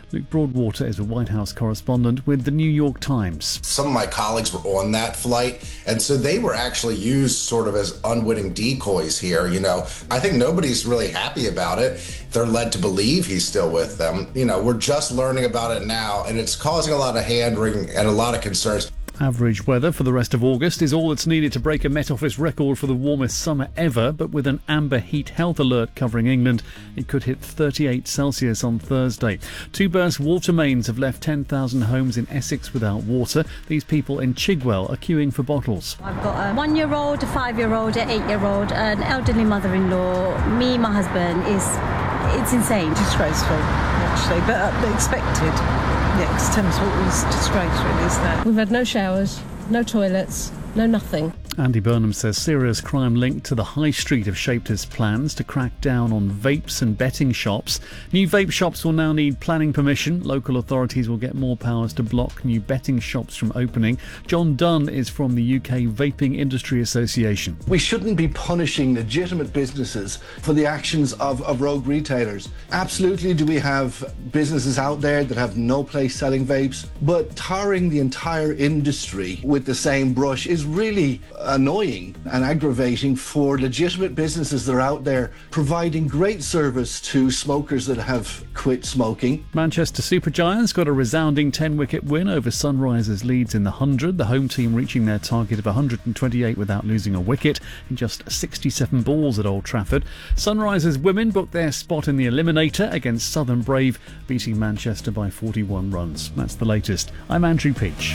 Luke Broadwater is a White House correspondent with the New York Times. Some of my colleagues were on that flight, and so they were actually used sort of as unwitting decoys here. I think nobody's really happy about it. They're led to believe he's still with them. We're just learning about it now, and it's causing a lot of hand-wringing and a lot of concerns. Average weather for the rest of August is all that's needed to break a Met Office record for the warmest summer ever, but with an amber heat health alert covering England, it could hit 38 Celsius on Thursday. Two burst water mains have left 10,000 homes in Essex without water. These people in Chigwell are queuing for bottles. I've got a 1-year-old, a 5-year-old, an 8-year-old, an elderly mother-in-law. Me, my husband, it's insane. Disgraceful, actually, but expected. Yeah, because Thames Water is disgraceful, really, isn't it? We've had no showers, no toilets, no nothing. Andy Burnham says serious crime linked to the high street have shaped his plans to crack down on vapes and betting shops. New vape shops will now need planning permission. Local authorities will get more powers to block new betting shops from opening. John Dunn is from the UK Vaping Industry Association. We shouldn't be punishing legitimate businesses for the actions of rogue retailers. Absolutely do we have businesses out there that have no place selling vapes, but tarring the entire industry with the same brush is really annoying and aggravating for legitimate businesses that are out there providing great service to smokers that have quit smoking. Manchester Supergiants got a resounding 10-wicket win over Sunrisers Leeds in the 100, the home team reaching their target of 128 without losing a wicket in just 67 balls at Old Trafford. Sunrisers women booked their spot in the eliminator against Southern Brave, beating Manchester by 41 runs. That's the latest. I'm Andrew Peach.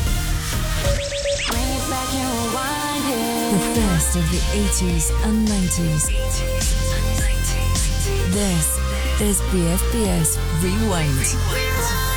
The best of the 80s and 90s. This is BFBS Rewind.